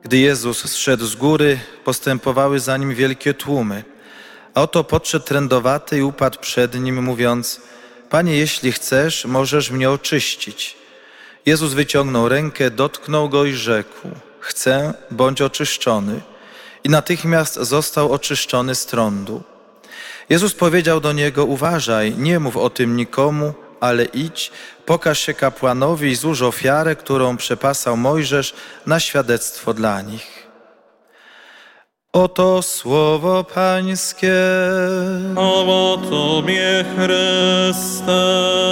Gdy Jezus zszedł z góry, postępowały za nim wielkie tłumy. A oto podszedł trędowaty i upadł przed nim, mówiąc: Panie, jeśli chcesz, możesz mnie oczyścić. Jezus wyciągnął rękę, dotknął go i rzekł: Chcę, bądź oczyszczony. I natychmiast został oczyszczony z trądu. Jezus powiedział do niego: Uważaj, nie mów o tym nikomu, ale idź, pokaż się kapłanowi i złóż ofiarę, którą przepasał Mojżesz, na świadectwo dla nich. Oto słowo Pańskie. Chwała Tobie, Chryste.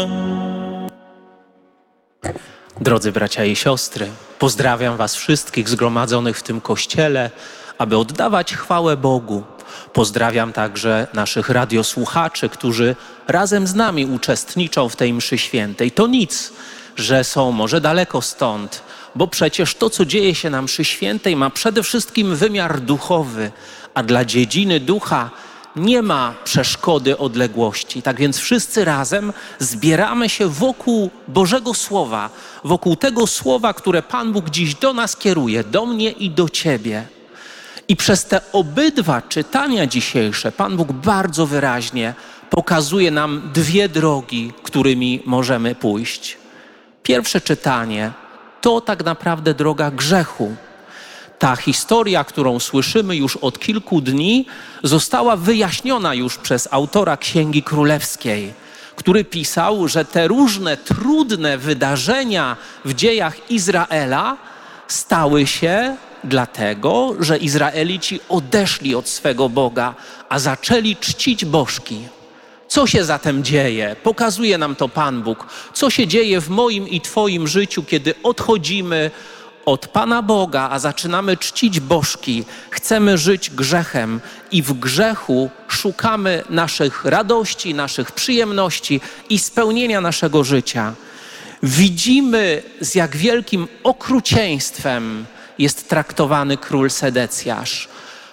Drodzy bracia i siostry, pozdrawiam was wszystkich zgromadzonych w tym kościele, aby oddawać chwałę Bogu. Pozdrawiam także naszych radiosłuchaczy, którzy razem z nami uczestniczą w tej mszy świętej. To nic, że są może daleko stąd, bo przecież to, co dzieje się na mszy świętej, ma przede wszystkim wymiar duchowy, a dla dziedziny ducha nie ma przeszkody odległości. Tak więc wszyscy razem zbieramy się wokół Bożego Słowa, wokół tego Słowa, które Pan Bóg dziś do nas kieruje, do mnie i do Ciebie. I przez te obydwa czytania dzisiejsze Pan Bóg bardzo wyraźnie pokazuje nam dwie drogi, którymi możemy pójść. Pierwsze czytanie to tak naprawdę droga grzechu. Ta historia, którą słyszymy już od kilku dni, została wyjaśniona już przez autora Księgi Królewskiej, który pisał, że te różne trudne wydarzenia w dziejach Izraela stały się dlatego, że Izraelici odeszli od swego Boga, a zaczęli czcić bożki. Co się zatem dzieje? Pokazuje nam to Pan Bóg. Co się dzieje w moim i Twoim życiu, kiedy odchodzimy od Pana Boga, a zaczynamy czcić bożki, chcemy żyć grzechem i w grzechu szukamy naszych radości, naszych przyjemności i spełnienia naszego życia. Widzimy, z jak wielkim okrucieństwem jest traktowany król Sedecjasz.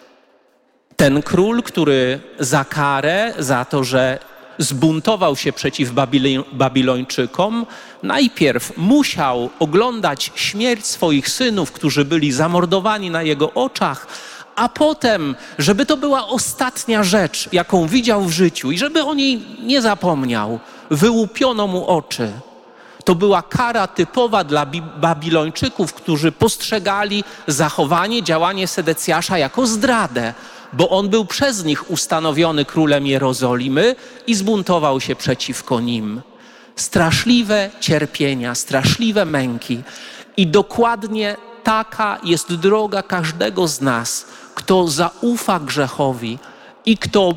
Ten król, który za karę, za to, że zbuntował się przeciw Babilończykom, najpierw musiał oglądać śmierć swoich synów, którzy byli zamordowani na jego oczach, a potem, żeby to była ostatnia rzecz, jaką widział w życiu i żeby o niej nie zapomniał, wyłupiono mu oczy. To była kara typowa dla Babilończyków, którzy postrzegali zachowanie, działanie Sedecjasza jako zdradę, bo on był przez nich ustanowiony królem Jerozolimy i zbuntował się przeciwko nim. Straszliwe cierpienia, straszliwe męki. I dokładnie taka jest droga każdego z nas, kto zaufa grzechowi i kto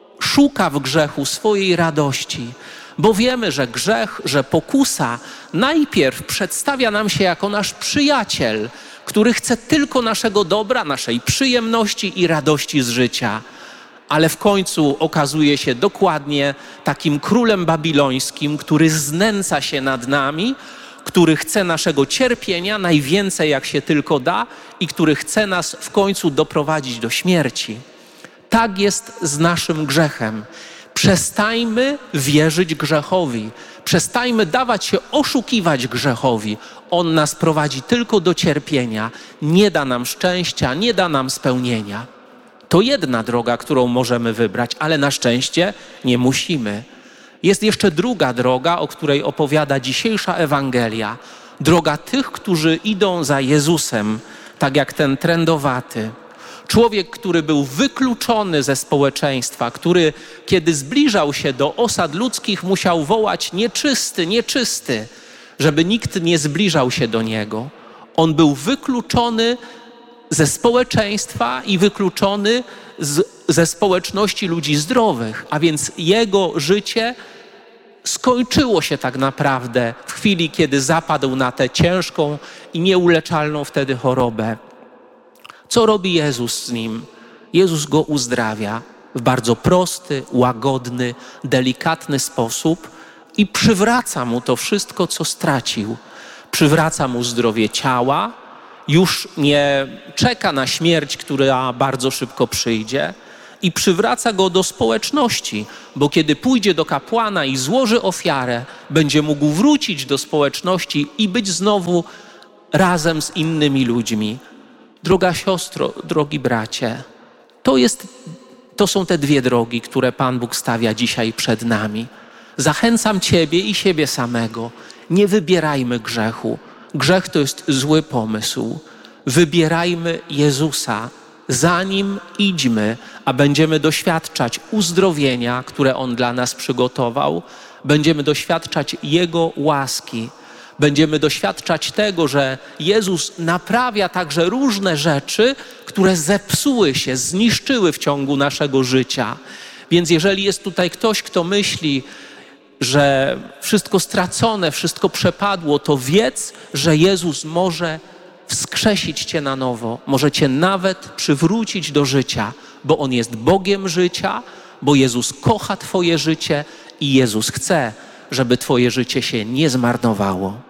szuka w grzechu swojej radości. Bo wiemy, że grzech, że pokusa najpierw przedstawia nam się jako nasz przyjaciel, który chce tylko naszego dobra, naszej przyjemności i radości z życia. Ale w końcu okazuje się dokładnie takim królem babilońskim, który znęca się nad nami, który chce naszego cierpienia najwięcej jak się tylko da i który chce nas w końcu doprowadzić do śmierci. Tak jest z naszym grzechem. Przestańmy wierzyć grzechowi. Przestańmy dawać się oszukiwać grzechowi. On nas prowadzi tylko do cierpienia. Nie da nam szczęścia, nie da nam spełnienia. To jedna droga, którą możemy wybrać, ale na szczęście nie musimy. Jest jeszcze druga droga, o której opowiada dzisiejsza Ewangelia. Droga tych, którzy idą za Jezusem, tak jak ten trędowaty. Człowiek, który był wykluczony ze społeczeństwa, który, kiedy zbliżał się do osad ludzkich, musiał wołać: nieczysty, nieczysty, żeby nikt nie zbliżał się do niego. On był wykluczony ze społeczeństwa i wykluczony ze społeczności ludzi zdrowych, a więc jego życie skończyło się tak naprawdę w chwili, kiedy zapadł na tę ciężką i nieuleczalną wtedy chorobę. Co robi Jezus z nim? Jezus go uzdrawia w bardzo prosty, łagodny, delikatny sposób i przywraca mu to wszystko, co stracił. Przywraca mu zdrowie ciała, już nie czeka na śmierć, która bardzo szybko przyjdzie, i przywraca go do społeczności, bo kiedy pójdzie do kapłana i złoży ofiarę, będzie mógł wrócić do społeczności i być znowu razem z innymi ludźmi. Droga siostro, drogi bracie, to są te dwie drogi, które Pan Bóg stawia dzisiaj przed nami. Zachęcam Ciebie i siebie samego. Nie wybierajmy grzechu. Grzech to jest zły pomysł. Wybierajmy Jezusa. Za Nim idźmy, a będziemy doświadczać uzdrowienia, które On dla nas przygotował. Będziemy doświadczać Jego łaski. Będziemy doświadczać tego, że Jezus naprawia także różne rzeczy, które zepsuły się, zniszczyły w ciągu naszego życia. Więc jeżeli jest tutaj ktoś, kto myśli, że wszystko stracone, wszystko przepadło, to wiedz, że Jezus może wskrzesić Cię na nowo, może Cię nawet przywrócić do życia, bo On jest Bogiem życia, bo Jezus kocha Twoje życie i Jezus chce, żeby Twoje życie się nie zmarnowało.